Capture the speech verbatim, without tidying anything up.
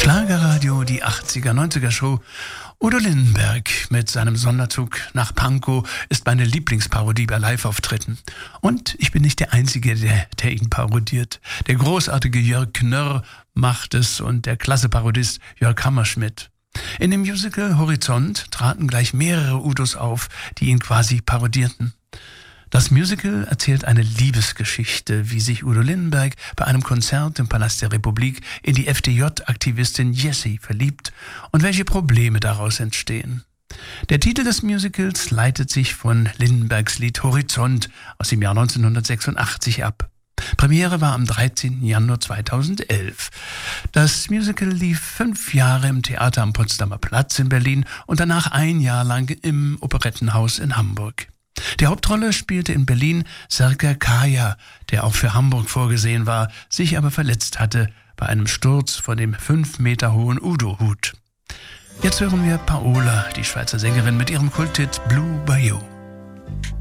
Schlagerradio, die achtziger, neunziger Show. Udo Lindenberg mit seinem Sonderzug nach Pankow ist meine Lieblingsparodie bei Live-Auftritten. Und ich bin nicht der Einzige, der, der ihn parodiert. Der großartige Jörg Knörr macht es und der klasse Parodist Jörg Hammerschmidt. In dem Musical Horizont traten gleich mehrere Udos auf, die ihn quasi parodierten. Das Musical erzählt eine Liebesgeschichte, wie sich Udo Lindenberg bei einem Konzert im Palast der Republik in die F D J-Aktivistin Jessie verliebt und welche Probleme daraus entstehen. Der Titel des Musicals leitet sich von Lindenbergs Lied Horizont aus dem Jahr neunzehnhundertsechsundachtzig ab. Premiere war am dreizehnten Januar zweitausendelf. Das Musical lief fünf Jahre im Theater am Potsdamer Platz in Berlin und danach ein Jahr lang im Operettenhaus in Hamburg. Die Hauptrolle spielte in Berlin Serka Kaya, der auch für Hamburg vorgesehen war, sich aber verletzt hatte bei einem Sturz von dem fünf Meter hohen Udo-Hut. Jetzt hören wir Paola, die Schweizer Sängerin, mit ihrem Kulthit Blue Bayou.